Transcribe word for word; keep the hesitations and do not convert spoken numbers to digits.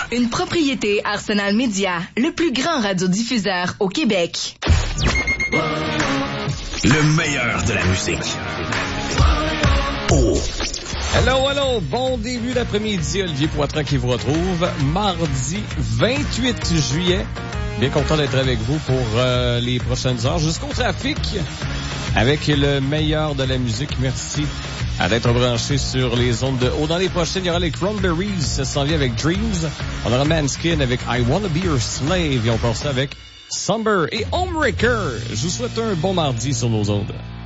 Une propriété Arsenal Média, le plus grand radiodiffuseur au Québec. Le meilleur de la musique. Oh! Hello, hello! Bon début d'après-midi, Olivier Poitras qui vous retrouve mardi vingt-huit juillet. Bien content d'être avec vous pour euh, les prochaines heures jusqu'au trafic avec le meilleur de la musique. Merci à d'être branché sur les ondes de haut. Dans les prochaines, il y aura les Cranberries, ça s'en vient avec Dreams. On aura Manskin avec I Wanna Be Your Slave et on part ça avec Somber et Homewrecker. Je vous souhaite un bon mardi sur nos ondes.